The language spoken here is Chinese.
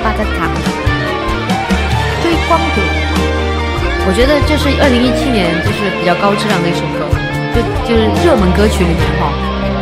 巴扎卡追光者，我觉得这是2017年就是比较高质量的一首歌，就是热门歌曲里面哈。